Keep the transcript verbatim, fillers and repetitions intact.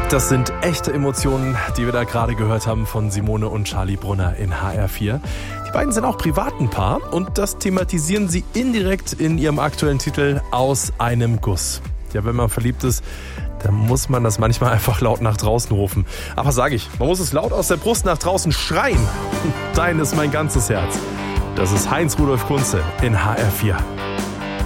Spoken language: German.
Das sind echte Emotionen, die wir da gerade gehört haben von Simone und Charlie Brunner in H R vier. Die beiden sind auch privat ein Paar und das thematisieren sie indirekt in ihrem aktuellen Titel Aus einem Guss. Ja, wenn man verliebt ist, dann muss man das manchmal einfach laut nach draußen rufen. Aber sage ich, man muss es laut aus der Brust nach draußen schreien. Dein ist mein ganzes Herz. Das ist Heinz Rudolf Kunze in H R vier.